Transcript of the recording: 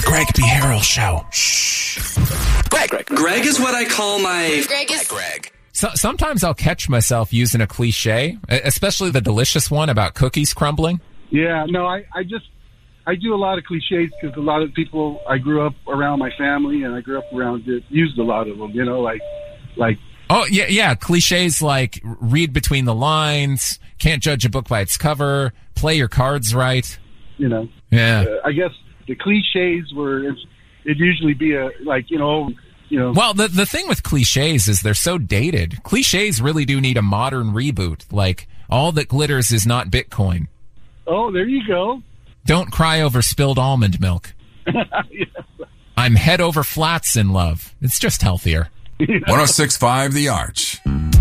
The Greg B. Harrell Show. Shh. Greg is what I call my... Greg. So, sometimes I'll catch myself using a cliche, especially the delicious one about cookies crumbling. Yeah, no, I do a lot of cliches because a lot of people I grew up around, my family, and I grew up around it, used a lot of them, you know, like. Oh, yeah, cliches like read between the lines, can't judge a book by its cover, play your cards right. You know. Yeah. I guess the cliches were, it'd usually be Well, the thing with cliches is they're so dated. Cliches really do need a modern reboot, like all that glitters is not Bitcoin. Oh, there you go. Don't cry over spilled almond milk. Yes. I'm head over flats in love. It's just healthier. 106.5 The Arch.